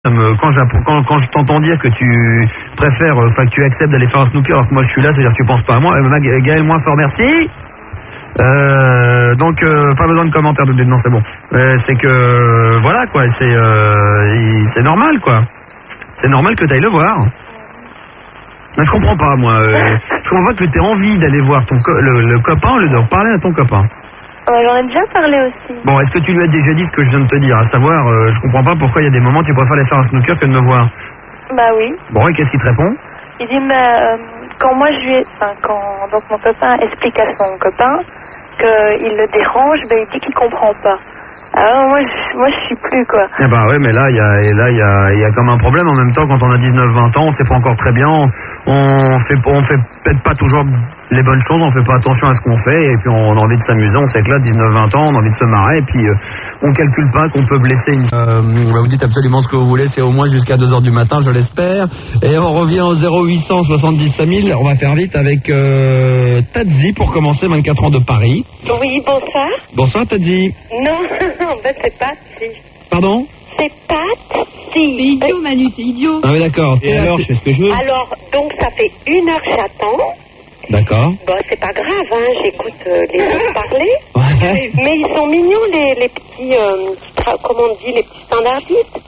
Quand je t'entends dire que tu préfères, que tu acceptes d'aller faire un snooker alors que moi je suis là, c'est-à-dire que tu penses pas à moi. Gaël, moins fort, merci. Donc pas besoin de commentaires de non, c'est bon. C'est que voilà quoi, c'est normal quoi. C'est normal que tu ailles le voir. Mais je comprends pas moi. Je comprends pas que tu aies envie d'aller voir le copain au lieu de reparler à ton copain. J'en ai déjà parlé aussi. Bon, est-ce que tu lui as déjà dit ce que je viens de te dire? À savoir, je comprends pas pourquoi il y a des moments tu préfères aller faire un snooker que de me voir. Bah oui. Bon, et qu'est-ce qu'il te répond? Il dit, quand moi donc mon copain explique à son copain qu'il le dérange, il dit qu'il comprend pas. Alors moi je suis plus quoi. Eh bah ouais, mais là il y a comme un problème en même temps. Quand on a 19-20 ans, on sait pas encore très bien, on fait peut-être pas toujours les bonnes choses, on fait pas attention à ce qu'on fait et puis on a envie de s'amuser, on s'éclate, 19-20 ans, on a envie de se marrer et puis on calcule pas qu'on peut blesser une... vous dites absolument ce que vous voulez, c'est au moins jusqu'à 2h du matin, je l'espère. Et on revient au 0800 70 5000, on va faire vite avec Tadzi pour commencer, 24 ans de Paris. Oui, bonsoir. Bonsoir Tadzi. Non, en fait c'est Patsy. Pardon? C'est Patsy. C'est idiot Manu, c'est idiot. Ah oui d'accord. Et alors je fais ce que je veux. Alors, donc ça fait 1 heure que j'attends. D'accord. Bon, c'est pas grave, j'écoute les autres parler. Ouais. Mais ils sont mignons, les petits, comment on dit, les petits standardistes.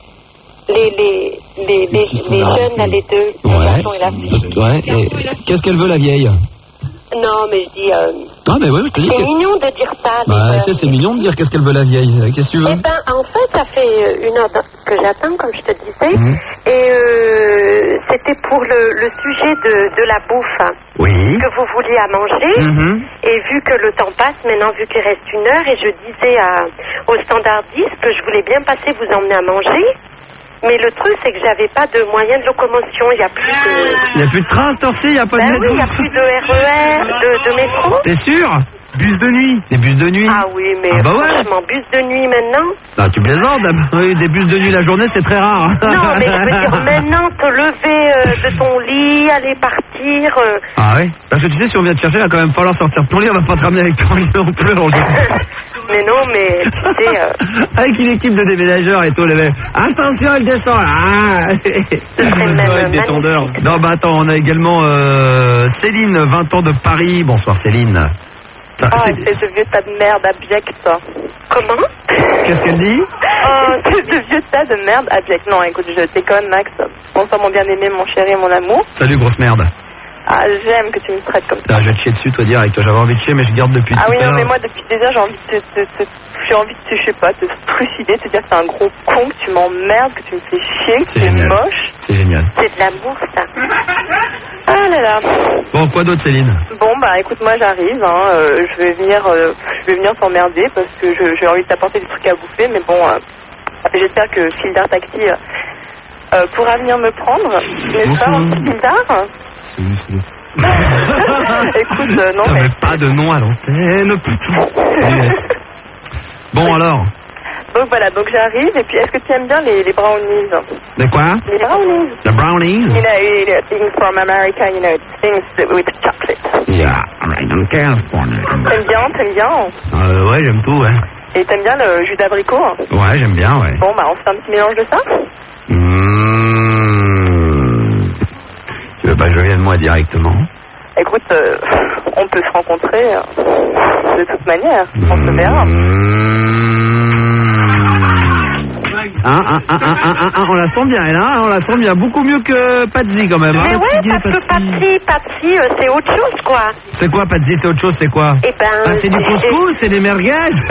Les jeunes, là, les deux, le garçon et la fille. Ouais. Et qu'est-ce qu'elle veut, la vieille? Non, mais je dis... Ah, mais oui, je te dis. C'est mignon de dire ça. C'est mignon de dire qu'est-ce qu'elle veut, la vieille. Qu'est-ce que tu veux? Eh ben, en fait, ça fait 1 heure que j'attends, comme je te disais. Et c'était pour le sujet de la bouffe. Oui. Que vous vouliez à manger. Et vu que le temps passe, maintenant, vu qu'il reste 1 heure, et je disais au standardiste que je voulais bien passer vous emmener à manger. Mais le truc, c'est que j'avais pas de moyen de locomotion. Il n'y a plus de... Il n'y a plus de train, cette heure-ci, il n'y a pas de métro. Oui, il n'y a plus de RER, de métro. T'es sûr? Bus de nuit. Des bus de nuit. Ah oui, mais franchement, bus de nuit maintenant. Ah, tu plaisantes. Oui, des bus de nuit la journée, c'est très rare. Non, mais je veux dire, maintenant, te lever de ton lit, aller partir... Ah oui? Parce que tu sais, si on vient te chercher, il va quand même falloir sortir de ton lit, on va pas te ramener avec ton lit non plus. Mais non, mais tu sais... Avec une équipe de déménageurs et tout, les mecs. Attention, elle descend là. Ah. Même détendeur. Non, bah attends, on a également Céline, 20 ans de Paris. Bonsoir Céline. C'est ce vieux tas de merde abject, toi. Comment? Qu'est-ce qu'elle dit? Oh, c'est ce vieux tas de merde abject. Non, écoute, je déconne, Max. Bonsoir, mon bien-aimé, mon chéri, mon amour. Salut, grosse merde. Ah, j'aime que tu me traites comme ça. Je vais te chier dessus, toi, direct. J'avais envie de chier, mais je garde depuis tout à l'heure. Ah oui, non, mais moi, depuis des heures, j'ai envie de je sais pas, te trucider, te dire que c'est un gros con, que tu m'emmerdes, que tu me fais chier, que tu es moche. C'est génial. C'est de l'amour, ça. Ah là là. Bon, quoi d'autre, Céline? Bon, bah, écoute, moi, j'arrive, je vais venir t'emmerder parce que j'ai envie de t'apporter des trucs à bouffer, mais bon, j'espère que Fildar Taxi pourra venir me prendre, n'est-ce pas, mon petit Fildar? Salut. Écoute, non, mais pas de nom à l'antenne, putain. Bon, alors. Donc voilà, donc j'arrive, et puis est-ce que tu aimes bien les brownies? Les quoi? Les brownies. The brownies? You know, things from America, you know, things with chocolate. Yeah, right in California. T'aimes bien? Ouais, j'aime tout, ouais. Et t'aimes bien le jus d'abricot? Ouais, j'aime bien, ouais. Bon, bah on fait un petit mélange de ça? Tu veux pas que je vienne moi directement? Écoute, on peut se rencontrer de toute manière, on se verra. On la sent bien, elle, hein? On la sent bien. beaucoup mieux que Patsy, quand même. Mais ouais, parce que Patsy, c'est autre chose, quoi. C'est quoi, Patsy? C'est autre chose, c'est quoi? Eh ben... c'est du couscous, c'est des merguez.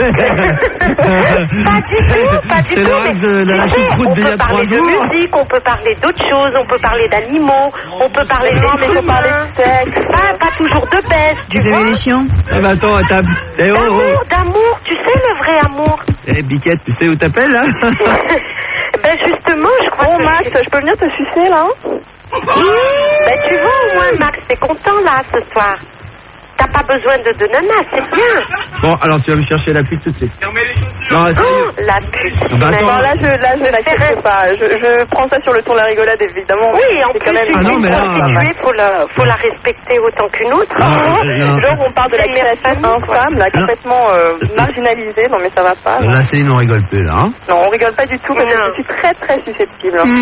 Pas du tout. C'est le reste de la choucroute d'il y a 3 jours. On peut parler de musique, on peut parler d'autres choses, on peut parler d'animaux, on peut parler mais faut parler de sexe. Pas toujours de baisse, tu vois. Vous avez les chiens? Eh ben attends, D'amour, tu sais le vrai amour. Eh, Biquette, tu sais où t'appelles, là? Ben justement, je crois que... Max, je peux venir te sucer, là? Ben tu vois, au moins, Max, t'es content, là, ce soir. T'as pas besoin de nana, c'est bien. Bon, alors tu vas me chercher la pute tout de suite. Fermez les chaussures. Non, sérieux. La pute. Bah, attends. Non, là, je n'accepte pas. Je prends ça sur le ton de la rigolade, évidemment. Oui, en C'est plus, quand même Ah non, mais là, prostituée, faut la respecter autant qu'une autre. Genre, on parle de la création infâme, là, complètement marginalisée. Non, mais ça va pas. Là, Céline, on rigole plus, là. Hein. Non, on rigole pas du tout, mais je suis très, très susceptible.